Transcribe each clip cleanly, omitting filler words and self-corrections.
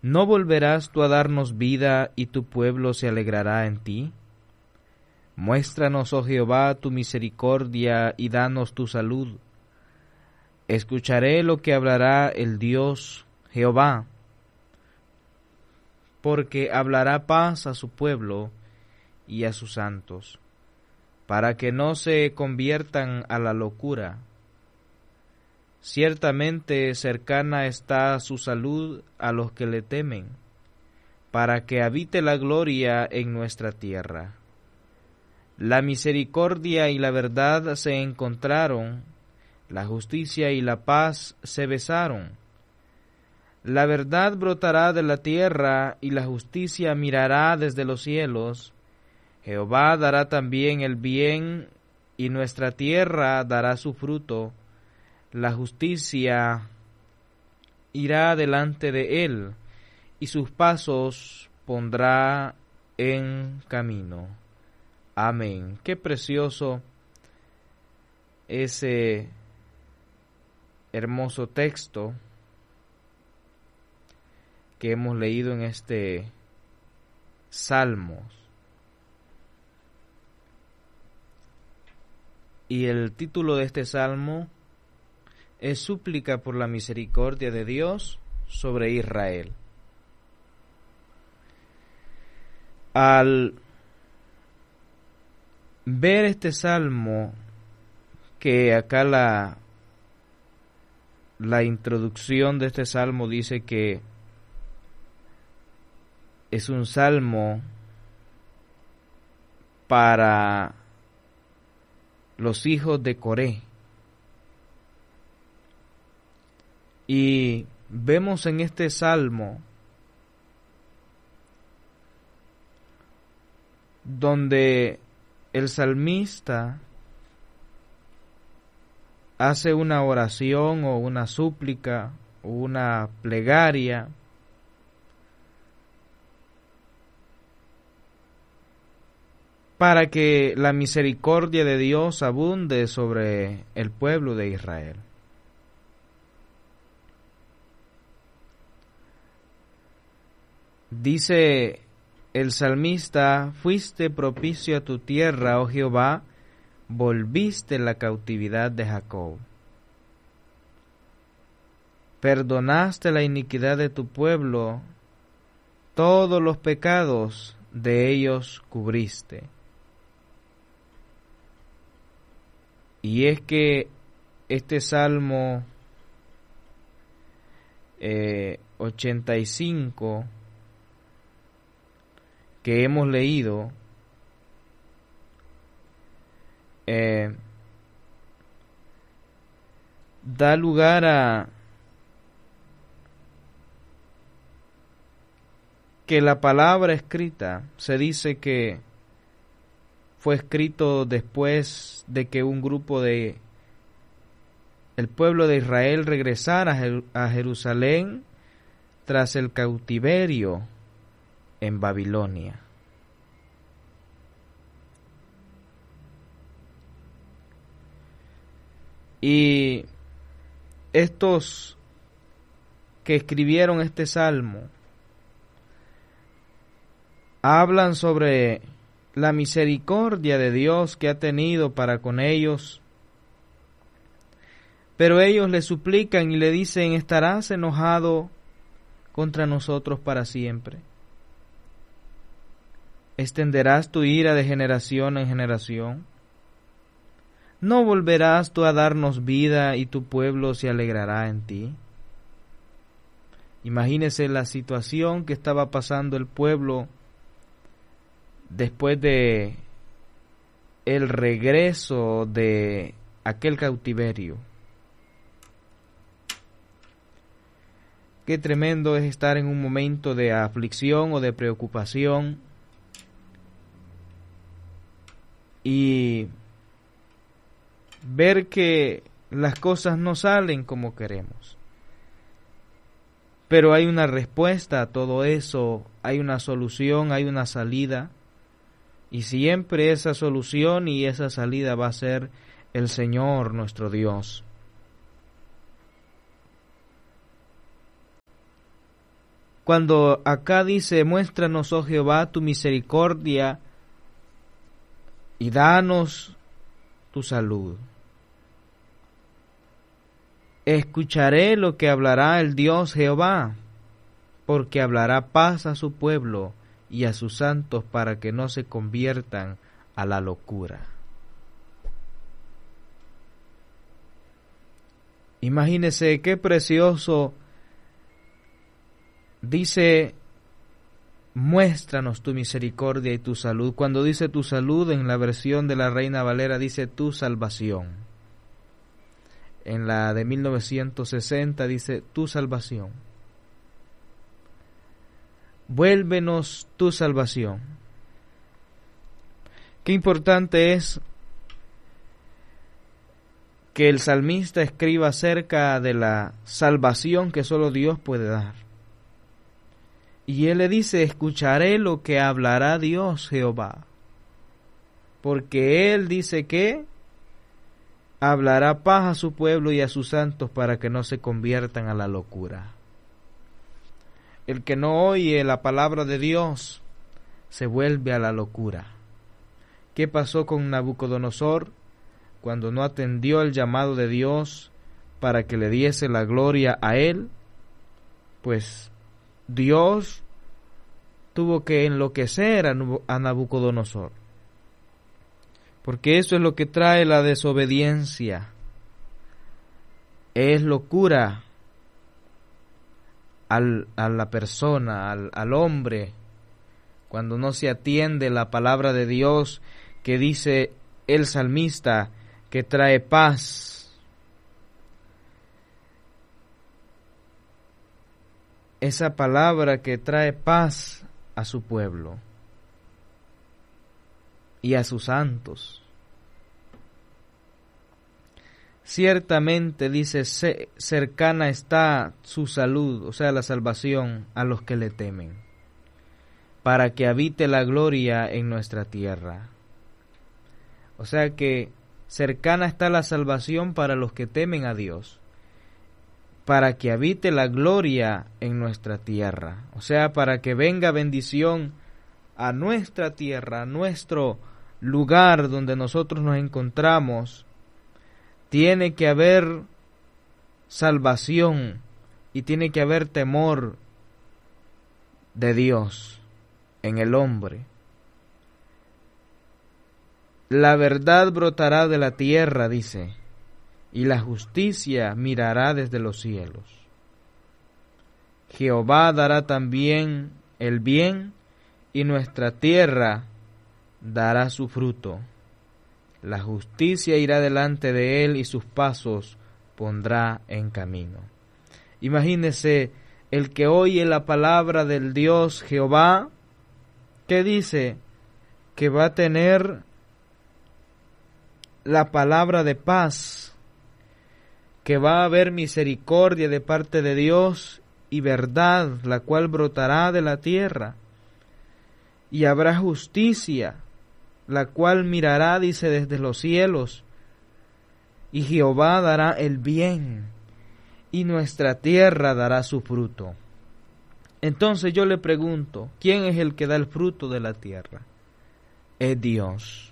¿No volverás tú a darnos vida y tu pueblo se alegrará en ti? Muéstranos, oh Jehová, tu misericordia y danos tu salud. Escucharé lo que hablará el Dios Jehová, porque hablará paz a su pueblo y a sus santos, para que no se conviertan a la locura. Ciertamente cercana está su salud a los que le temen, para que habite la gloria en nuestra tierra. La misericordia y la verdad se encontraron, la justicia y la paz se besaron. La verdad brotará de la tierra y la justicia mirará desde los cielos. Jehová dará también el bien y nuestra tierra dará su fruto. La justicia irá delante de él y sus pasos pondrá en camino. Amén. Qué precioso ese hermoso texto que hemos leído en este Salmos. Y el título de este salmo es Súplica por la misericordia de Dios sobre Israel. Al ver este salmo, que acá la introducción de este salmo dice que es un salmo para los hijos de Coré. Y vemos en este salmo donde el salmista hace una oración o una súplica o una plegaria para que la misericordia de Dios abunde sobre el pueblo de Israel. Dice el salmista: fuiste propicio a tu tierra, oh Jehová, volviste la cautividad de Jacob. Perdonaste la iniquidad de tu pueblo, todos los pecados de ellos cubriste. Y es que este Salmo 85 que hemos leído da lugar a que la palabra escrita se dice que fue escrito después de que un grupo de el pueblo de Israel regresara a Jerusalén tras el cautiverio en Babilonia. Y estos que escribieron este salmo hablan sobre la misericordia de Dios que ha tenido para con ellos, pero ellos le suplican y le dicen: ¿estarás enojado contra nosotros para siempre? ¿Extenderás tu ira de generación en generación? ¿No volverás tú a darnos vida y tu pueblo se alegrará en ti? Imagínese la situación que estaba pasando el pueblo después de el regreso de aquel cautiverio. Qué tremendo es estar en un momento de aflicción o de preocupación y ver que las cosas no salen como queremos. Pero hay una respuesta a todo eso, hay una solución, hay una salida. Y siempre esa solución y esa salida va a ser el Señor nuestro Dios. cuando acá dice, muéstranos, oh Jehová, tu misericordia y danos tu salud. Escucharé lo que hablará el Dios Jehová, porque hablará paz a su pueblo y a sus santos para que no se conviertan a la locura. Imagínese qué precioso. Dice, muéstranos tu misericordia y tu salud. Cuando dice tu salud, en la versión de la Reina Valera dice tu salvación. En la de 1960 dice tu salvación. Vuélvenos tu salvación. Qué importante es que el salmista escriba acerca de la salvación que solo Dios puede dar. Y él le dice, escucharé lo que hablará Dios Jehová. Porque él dice que hablará paz a su pueblo y a sus santos para que no se conviertan a la locura. El que no oye la palabra de Dios se vuelve a la locura. ¿Qué pasó con Nabucodonosor cuando no atendió el llamado de Dios para que le diese la gloria a él? Pues Dios tuvo que enloquecer a Nabucodonosor, porque eso es lo que trae la desobediencia. Es locura a la persona, al hombre, cuando no se atiende la palabra de Dios que dice el salmista que trae paz. Esa palabra que trae paz a su pueblo y a sus santos. Ciertamente, dice, cercana está su salud, o sea, la salvación, a los que le temen, para que habite la gloria en nuestra tierra. O sea que cercana está la salvación para los que temen a Dios, para que habite la gloria en nuestra tierra, o sea, para que venga bendición a nuestra tierra, a nuestro lugar donde nosotros nos encontramos. Tiene que haber salvación y tiene que haber temor de Dios en el hombre. La verdad brotará de la tierra, dice, y la justicia mirará desde los cielos. Jehová dará también el bien, y nuestra tierra dará su fruto. La justicia irá delante de él, y sus pasos pondrá en camino. Imagínese el que oye la palabra del Dios Jehová, que dice que va a tener la palabra de paz, que va a haber misericordia de parte de Dios y verdad, la cual brotará de la tierra, y habrá justicia, la cual mirará, dice, desde los cielos, y Jehová dará el bien, y nuestra tierra dará su fruto. Entonces yo le pregunto, ¿quién es el que da el fruto de la tierra? Es Dios.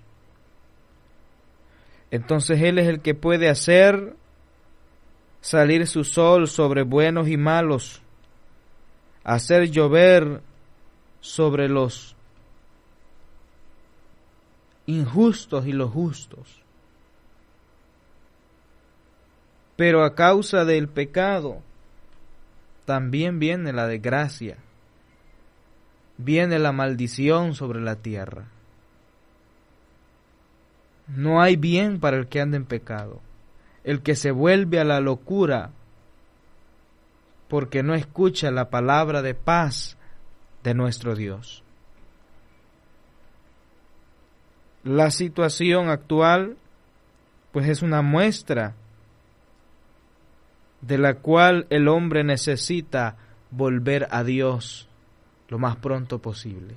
Entonces Él es el que puede hacer salir su sol sobre buenos y malos, hacer llover sobre los injustos y los justos. Pero a causa del pecado también viene la desgracia, viene la maldición sobre la tierra. No hay bien para el que anda en pecado, el que se vuelve a la locura porque no escucha la palabra de paz de nuestro Dios. La situación actual, pues, es una muestra de la cual el hombre necesita volver a Dios lo más pronto posible.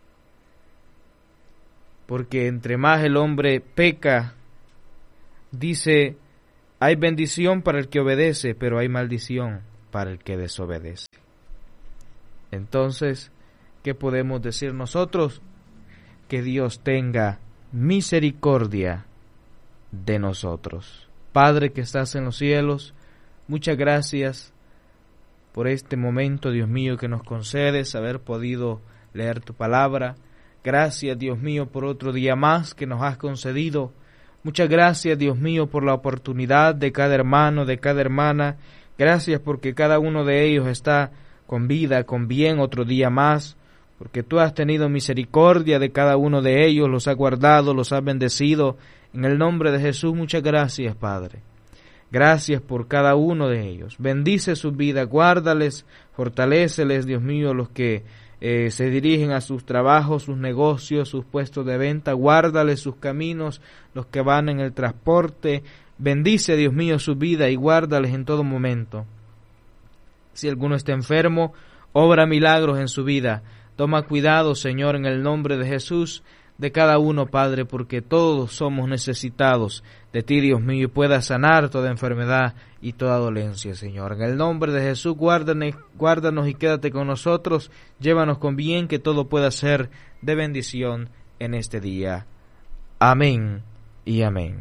Porque entre más el hombre peca, dice, hay bendición para el que obedece, pero hay maldición para el que desobedece. Entonces, ¿qué podemos decir nosotros? Que Dios tenga misericordia de nosotros. Padre que estás en los cielos, muchas gracias por este momento, Dios mío, que nos concedes haber podido leer tu palabra. Gracias, Dios mío, por otro día más que nos has concedido. Muchas gracias, Dios mío, por la oportunidad de cada hermano, de cada hermana. Gracias porque cada uno de ellos está con vida, con bien otro día más, porque tú has tenido misericordia de cada uno de ellos, los has guardado, los has bendecido. En el nombre de Jesús, muchas gracias, Padre. Gracias por cada uno de ellos. Bendice su vida, guárdales, fortaléceles, Dios mío, los que se dirigen a sus trabajos, sus negocios, sus puestos de venta. Guárdales sus caminos, los que van en el transporte. Bendice, Dios mío, su vida y guárdales en todo momento. Si alguno está enfermo, obra milagros en su vida. Toma cuidado, Señor, en el nombre de Jesús, de cada uno, Padre, porque todos somos necesitados de ti, Dios mío, y puedas sanar toda enfermedad y toda dolencia, Señor. En el nombre de Jesús, guárdanos y quédate con nosotros. Llévanos con bien, que todo pueda ser de bendición en este día. Amén y amén.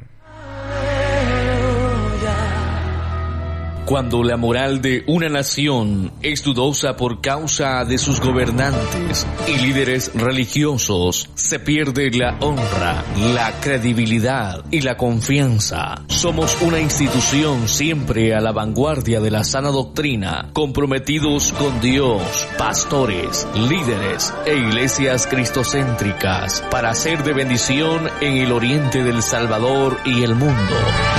Cuando la moral de una nación es dudosa por causa de sus gobernantes y líderes religiosos, se pierde la honra, la credibilidad y la confianza. Somos una institución siempre a la vanguardia de la sana doctrina, comprometidos con Dios, pastores, líderes e iglesias cristocéntricas para ser de bendición en el oriente del Salvador y el mundo.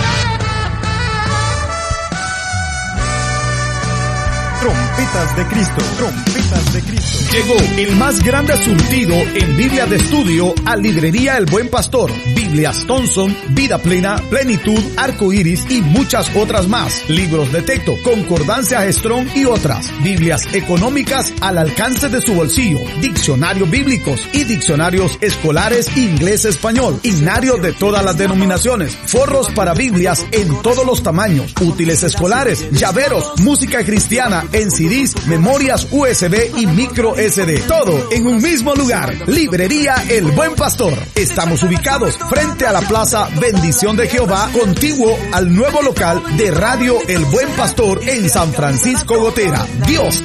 Trompetas de Cristo, trompetas de Cristo. Llegó el más grande surtido en Biblia de estudio a Librería El Buen Pastor. Biblias Thompson, Vida Plena, Plenitud, Arco Iris y muchas otras más. Libros de texto, concordancias Strong y otras. Biblias económicas al alcance de su bolsillo. Diccionarios bíblicos y diccionarios escolares inglés-español. Himnarios de todas las denominaciones. Forros para Biblias en todos los tamaños. Útiles escolares, llaveros, música cristiana en CDs, memorias USB y micro SD. Todo en un mismo lugar. Librería El Buen Pastor. Estamos ubicados frente a la Plaza Bendición de Jehová, contiguo al nuevo local de Radio El Buen Pastor en San Francisco Gotera. Dios te